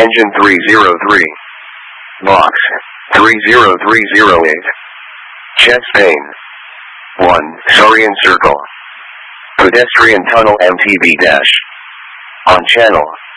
Engine 303. Box 30308. Jet Spain. 1. Sarian Circle. Pedestrian Tunnel MTB dash. On channel